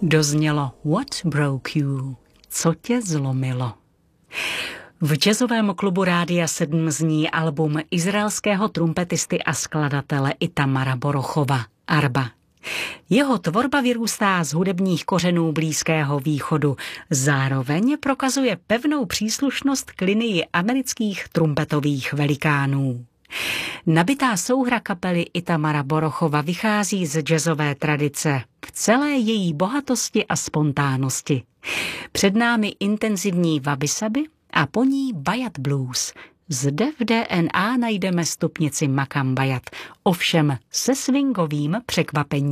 Doznělo What broke you? Co tě zlomilo? V jazzovém klubu Rádia 7 zní album izraelského trumpetisty a skladatele Itamara Borochova Arba. Jeho tvorba vyrůstá z hudebních kořenů Blízkého východu, zároveň prokazuje pevnou příslušnost k linii amerických trumpetových velikánů. Nabitá souhra kapely Itamara Borochova vychází z jazzové tradice v celé její bohatosti a spontánnosti. Před námi intenzivní wabi-sabi a po ní Bayat blues. Zde v DNA najdeme stupnici Makam Bayat, ovšem se swingovým překvapením.